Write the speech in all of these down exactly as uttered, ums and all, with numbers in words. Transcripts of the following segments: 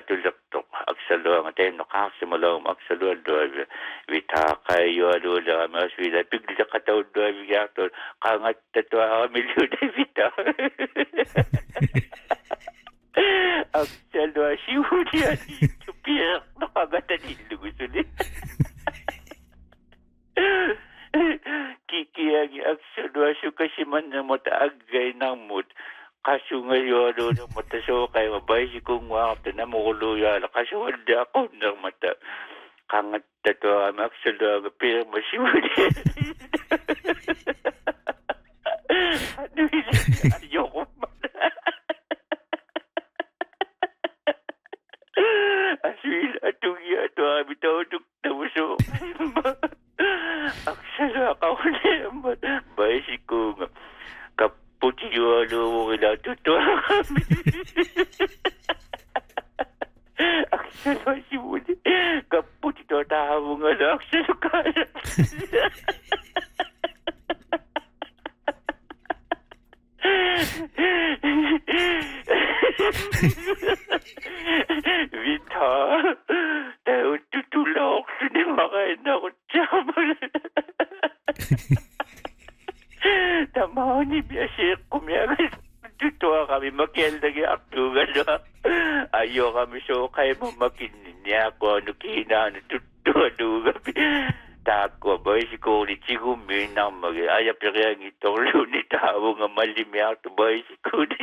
tulak-tok aksalo ang tayo nakasimalaw aksalo do vita kayo do la mas vida pigla kataw do vigato kangat tatwa milyo de vita aksalo siwudia tupia nakagata nilu gusuli kikiyagi aksalo sukasiman na mataagay ng mood kaso ngayon ano mataso kayo mabay si kung wakta na mukuluya kaso hindi ako ng mata kangat tato ang aksalo ang pira masiwali ano yun ayoko mata aswil atong yato abitaw tuk tamuso aksalo ako na bay si kung puti juga ada orang dah tutup kami. Aksa masih boleh. Kapu tidak tahu mengenai aksa sekarang. Vita, tahu tutulok sudah makan aku campur. Tama ni biasa kumiyagan tutuwa kami makialdagi akto gano ayo kami so kaya mo makinya ko ano kina ano tutuwa do kami tako boy si ko ni chigumi na mag aya pira ng itolo ni tao nga malimi akto boy si ko ni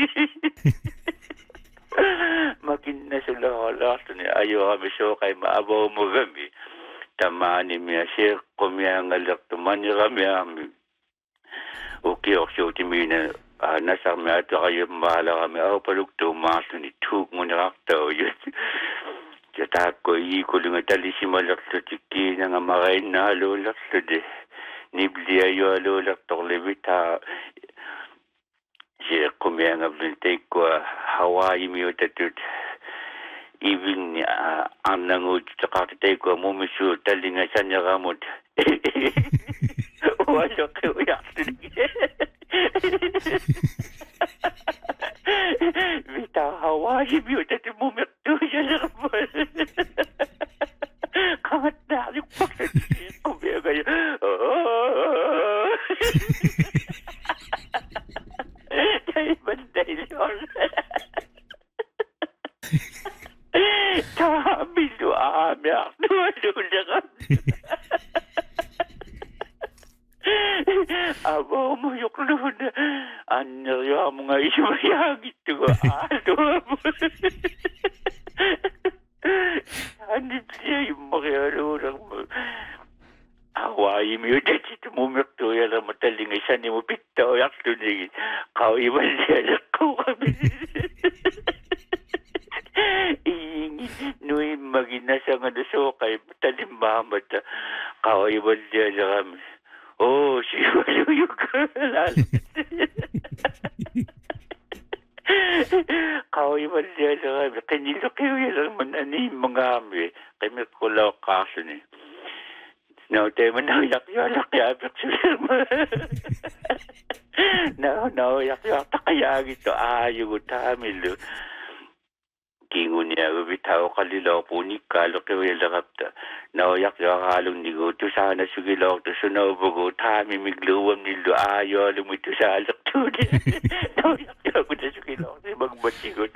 makin na sila halas ni ayo kami so kaya maabaw mo kami tama ni biasa kumiyagan alakto man kami kami okay, so timina nasa kami ato kayo mahala kami ako palugto maso ni tug mo nakaktaw yun kata ko ikulong at alisi malakto tiki na nga makain na alulakto de nibli ayo alulakto libita siya kumiyang ablintay ko Hawaii miyo tatut even ang nangod sa kakitay ko mumiso talinga sa niya kamot wala kayo yakto Vita Hawaii miyo tatut mumikto siya na kamot kangat na yung pagkasin kumiyang kayo tayo banday yun Tahamilo ami ako na kami. Abo mo yung noon. Ano yung mga isyayang ito. Ano mo. Ano siya yung makiarurang mo. Hawaii mo yun. Dito mo mekto yan ang mataling isa ni mo pitaw. Yakto na kau iwan siya ko kami. Nui maginasa nga so kay talimbamat kaway balya na kami. Oh, si Waluyo ka. Kaway balya na kami. Kanilo kayo yan manani mga kami. Kami kulaw kaso ni. No, tayo manayak-yak yapik sila. No, no, yak-yak kaya gito. Ayaw tamilo. Kingun niya bitaw kalilaw po ni kalo kayo lakapta na yak yak halong nigo to sana sugilaw to sunaw bugo tami migluwam nilo ayo lumito sa alak to na yak yak to sugilaw to magbatigot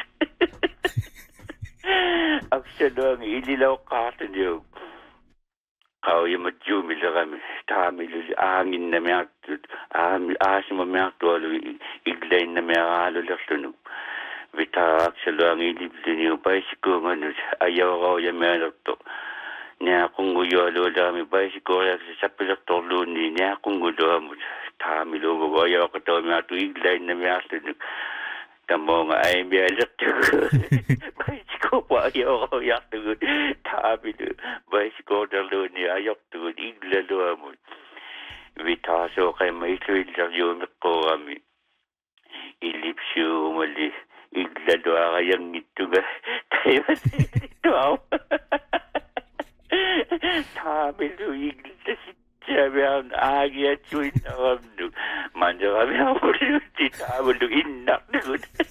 aksyon ang ililaw kato niyo kau yung madjumi la kami tami luli angin na may akto asim mo may akto iglay na may akalo lakto Vita aksalo ang ilibli niyo bicycle ano ayaw ko yung meron to niya kung guyo lo dami bicycle sa pilak to lo ni niya kung guyo mo tami lo go ayaw ko to mga tuig line na mga asin tamo nga ay bialak to bicycle pa ayaw ko yak to tami lo bicycle to lo ni ayaw to igla lo mo Vita so kay may tuig lang yung ko kami ilipsyo mali igla doa kayang ito ga tayo ito ako tabi lo igla si sabi ang agi at yun na kami manda kami ako rin titabo lo inak na